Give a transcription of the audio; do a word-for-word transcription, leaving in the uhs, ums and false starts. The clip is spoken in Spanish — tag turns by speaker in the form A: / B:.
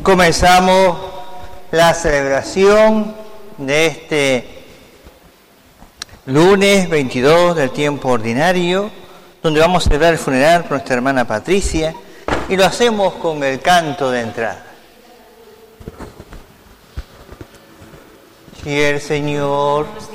A: comenzamos la celebración de este lunes veintidós del tiempo ordinario, donde vamos a celebrar el funeral por nuestra hermana Patricia, y lo hacemos con el canto de entrada. Si el Señor